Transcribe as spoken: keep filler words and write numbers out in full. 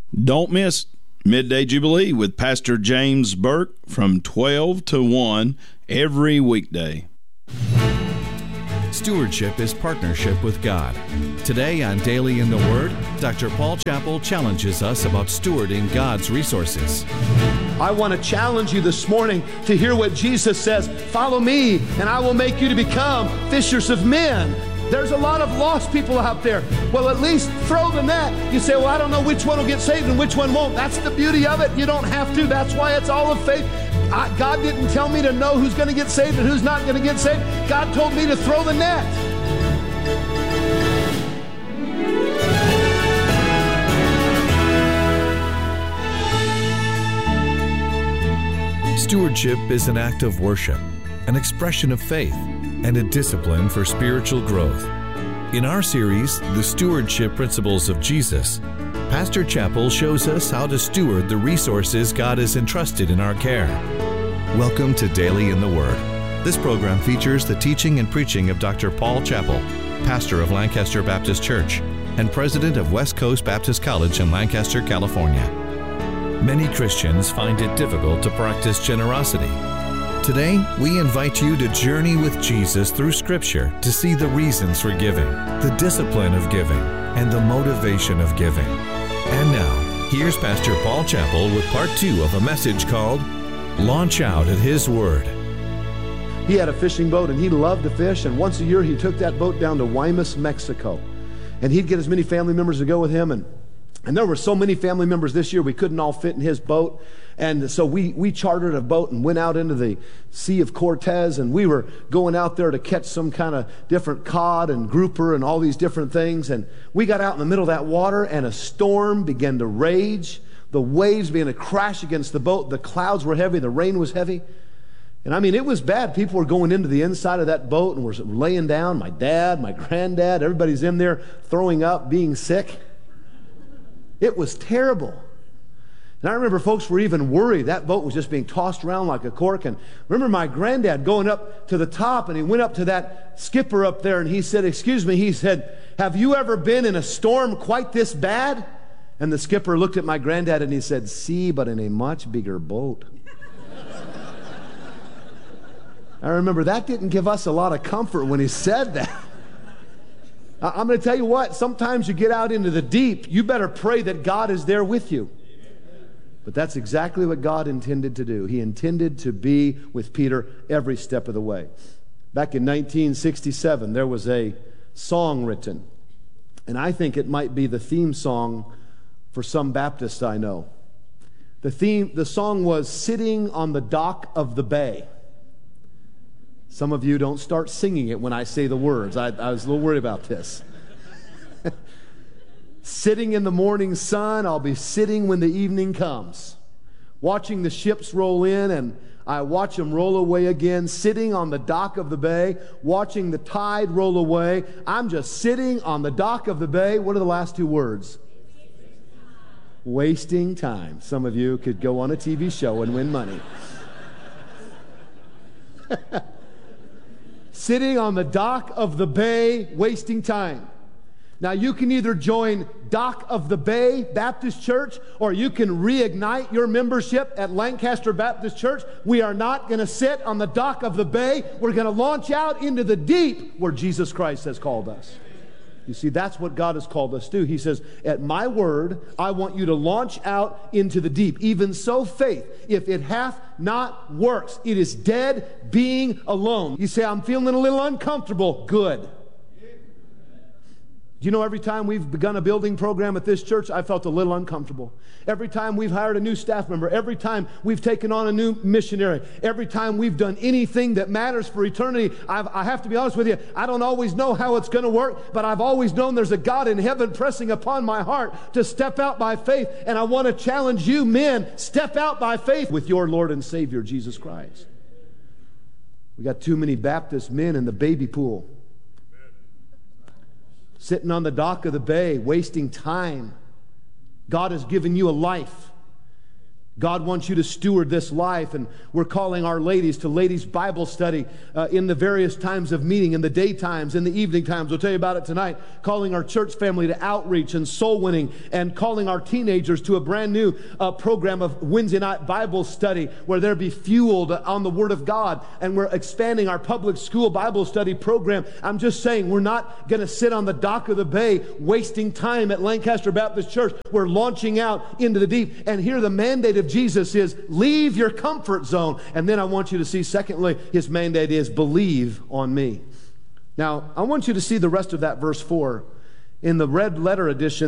Don't miss Midday Jubilee with Pastor James Burke from twelve to one every weekday. Stewardship is partnership with God. Today on Daily in the Word, Doctor Paul Chappell challenges us about stewarding God's resources. I want to challenge you this morning to hear what Jesus says. Follow me, and I will make you to become fishers of men. There's a lot of lost people out there. Well, at least throw the net. You say, well, I don't know which one will get saved and which one won't. That's the beauty of it. You don't have to. That's why it's all of faith. I, God didn't tell me to know who's going to get saved and who's not going to get saved. God told me to throw the net. Stewardship is an act of worship, an expression of faith, and a discipline for spiritual growth. In our series, The Stewardship Principles of Jesus, Pastor Chappell shows us how to steward the resources God has entrusted in our care. Welcome to Daily in the Word. This program features the teaching and preaching of Doctor Paul Chappell, pastor of Lancaster Baptist Church and president of West Coast Baptist College in Lancaster, California. Many Christians find it difficult to practice generosity. Today, we invite you to journey with Jesus through Scripture to see the reasons for giving, the discipline of giving, and the motivation of giving. And now, here's Pastor Paul Chappell with part two of a message called Launch Out at His Word. He had a fishing boat, and he loved to fish, and once a year he took that boat down to Guaymas, Mexico. And he'd get as many family members to go with him, and And there were so many family members this year, we couldn't all fit in his boat. And so we, we chartered a boat and went out into the Sea of Cortez, and we were going out there to catch some kind of different cod and grouper and all these different things. And we got out in the middle of that water, and a storm began to rage. The waves began to crash against the boat. The clouds were heavy. The rain was heavy. And I mean, it was bad. People were going into the inside of that boat and were laying down. My dad, my granddad, everybody's in there throwing up, being sick. It was terrible. And I remember folks were even worried. That boat was just being tossed around like a cork. And remember my granddad going up to the top, and he went up to that skipper up there, and he said, excuse me, he said, have you ever been in a storm quite this bad? And the skipper looked at my granddad and he said, see, but in a much bigger boat. I remember that didn't give us a lot of comfort when he said that. I'm going to tell you what, sometimes you get out into the deep, you better pray that God is there with you. But that's exactly what God intended to do. He intended to be with Peter every step of the way. Back in nineteen sixty-seven, there was a song written, and I think it might be the theme song for some Baptists I know. The theme, the song was Sitting on the Dock of the Bay. Some of you don't start singing it when I say the words. I, I was a little worried about this. Sitting in the morning sun, I'll be sitting when the evening comes. Watching the ships roll in, and I watch them roll away again. Sitting on the dock of the bay, watching the tide roll away. I'm just sitting on the dock of the bay. What are the last two words? Wasting time. Some of you could go on a T V show and win money. Sitting on the dock of the bay, wasting time. Now, you can either join Dock of the Bay Baptist Church, or you can reignite your membership at Lancaster Baptist Church. We are not going to sit on the dock of the bay. We're going to launch out into the deep where Jesus Christ has called us. You see, that's what God has called us to. He says, at my word, I want you to launch out into the deep. Even so, faith, if it hath not works, it is dead being alone. You say, I'm feeling a little uncomfortable. Good. Do you know, every time we've begun a building program at this church, I felt a little uncomfortable. Every time we've hired a new staff member, every time we've taken on a new missionary, every time we've done anything that matters for eternity, I've, I have to be honest with you, I don't always know how it's going to work, but I've always known there's a God in heaven pressing upon my heart to step out by faith. And I want to challenge you men, step out by faith with your Lord and Savior, Jesus Christ. We got too many Baptist men in the baby pool, sitting on the dock of the bay, wasting time. God has given you a life. God wants you to steward this life, and we're calling our ladies to ladies' Bible study uh, in the various times of meeting, in the daytimes, in the evening times. We'll tell you about it tonight. Calling our church family to outreach and soul winning, and calling our teenagers to a brand new uh, program of Wednesday night Bible study where they'll be fueled on the Word of God. And we're expanding our public school Bible study program. I'm just saying, we're not going to sit on the dock of the bay wasting time at Lancaster Baptist Church. We're launching out into the deep. And here the mandate of Jesus is leave your comfort zone. And then I want you to see, secondly, his mandate is believe on me. Now, I want you to see the rest of that verse four. In the red letter edition,